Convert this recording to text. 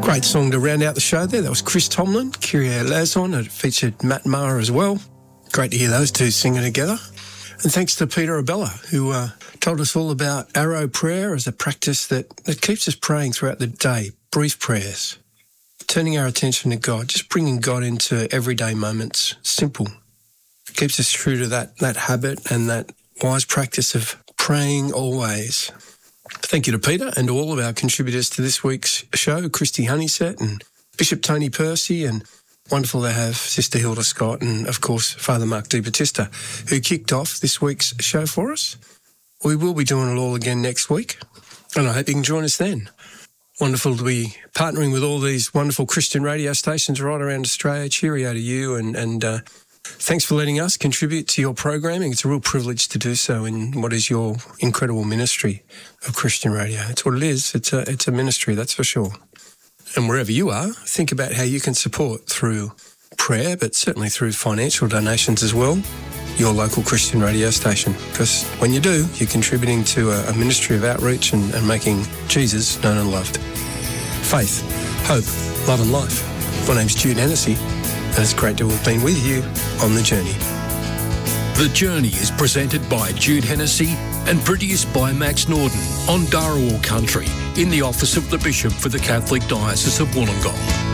Great song to round out the show there. That was Chris Tomlin, Kyrie Lazon. It featured Matt Maher as well. Great to hear those two singing together. And thanks to Peter Abella, who told us all about arrow prayer as a practice that keeps us praying throughout the day, brief prayers, turning our attention to God, just bringing God into everyday moments, simple. It keeps us true to that habit and that wise practice of praying always. Thank you to Peter and to all of our contributors to this week's show, Christy Honeysett and Bishop Tony Percy, and wonderful to have Sister Hilda Scott and, of course, Father Mark DiBattista, who kicked off this week's show for us. We will be doing it all again next week, and I hope you can join us then. Wonderful to be partnering with all these wonderful Christian radio stations right around Australia. Cheerio to you, and thanks for letting us contribute to your programming. It's a real privilege to do so in what is your incredible ministry of Christian radio. It's what it is. It's a ministry, that's for sure. And wherever you are, think about how you can support through prayer, but certainly through financial donations as well, your local Christian radio station. Because when you do, you're contributing to a ministry of outreach and making Jesus known and loved. Faith, hope, love and life. My name's Jude Hennessy, and it's great to have been with you on The Journey. The Journey is presented by Jude Hennessy and produced by Max Norden on Dharawal Country in the office of the Bishop for the Catholic Diocese of Wollongong.